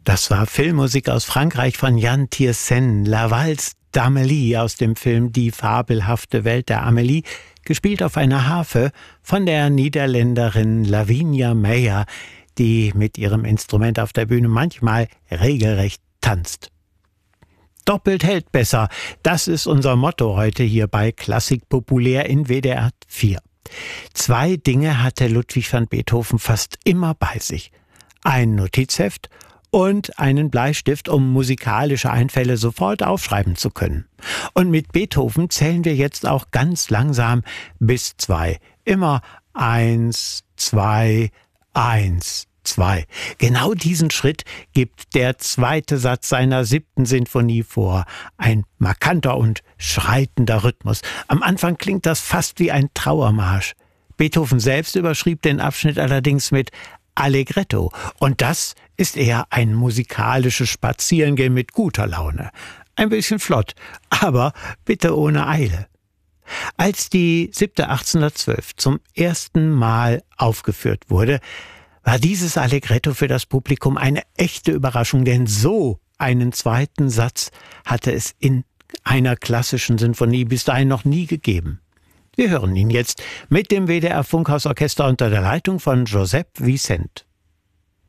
Das war Filmmusik aus Frankreich von Yann Tiersen, La Valse d'Amélie aus dem Film Die fabelhafte Welt der Amélie, gespielt auf einer Harfe von der Niederländerin Lavinia Meyer, die mit ihrem Instrument auf der Bühne manchmal regelrecht tanzt. Doppelt hält besser, das ist unser Motto heute hier bei Klassik populär in WDR 4. 2 Dinge hatte Ludwig van Beethoven fast immer bei sich: ein Notizheft und einen Bleistift, um musikalische Einfälle sofort aufschreiben zu können. Und mit Beethoven zählen wir jetzt auch ganz langsam bis 2. Immer 1, 2, 1, 2. Genau diesen Schritt gibt der 2. Satz seiner 7. Sinfonie vor. Ein markanter und schreitender Rhythmus. Am Anfang klingt das fast wie ein Trauermarsch. Beethoven selbst überschrieb den Abschnitt allerdings mit Allegretto. Und das ist eher ein musikalisches Spazierengehen mit guter Laune. Ein bisschen flott, aber bitte ohne Eile. Als die 7. 1812 zum ersten Mal aufgeführt wurde, war dieses Allegretto für das Publikum eine echte Überraschung, denn so einen 2. Satz hatte es in einer klassischen Sinfonie bis dahin noch nie gegeben. Wir hören ihn jetzt mit dem WDR Funkhausorchester unter der Leitung von Joseph Vicent.